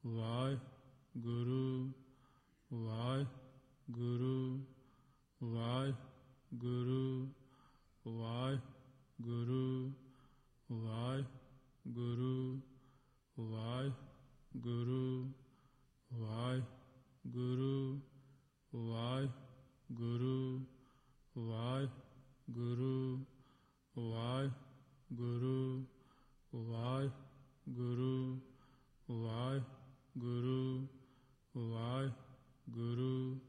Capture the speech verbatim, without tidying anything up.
Waheguru Waheguru Waheguru Waheguru Waheguru Waheguru Waheguru Waheguru Waheguru Waheguru Waheguru Waheguru Waheguru